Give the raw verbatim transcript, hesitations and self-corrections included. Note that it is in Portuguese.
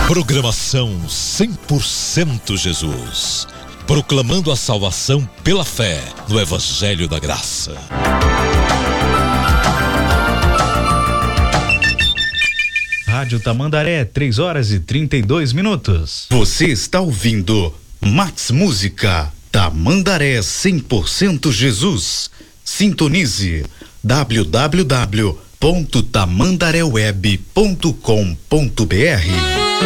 Programação cem por cento Jesus. Proclamando a salvação pela fé no Evangelho da Graça. Rádio Tamandaré, três horas e trinta e dois minutos. Você está ouvindo Max Música, Tamandaré cem por cento Jesus. Sintonize w w w ponto tamandaré web ponto com ponto b r.